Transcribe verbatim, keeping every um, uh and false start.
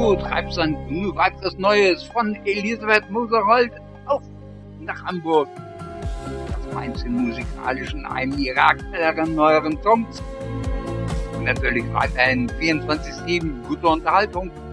du treibst dann nur weiteres Neues von Elisabeth Moser-Holt auf nach Hamburg. Das meinst du musikalisch in einem ihrer aktuelleren, neueren Songs. Und natürlich weiterhin vierundzwanzig sieben gute Unterhaltung